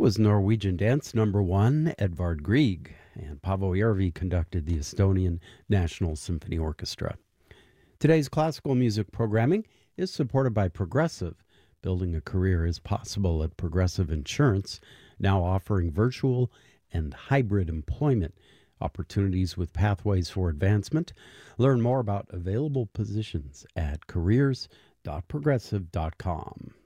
was Norwegian Dance #1, Edvard Grieg, and Paavo Järvi conducted the Estonian National Symphony Orchestra. Today's classical music programming is supported by Progressive. Building a career is possible at Progressive Insurance, now offering virtual and hybrid employment opportunities with pathways for advancement. Learn more about available positions at careers.progressive.com.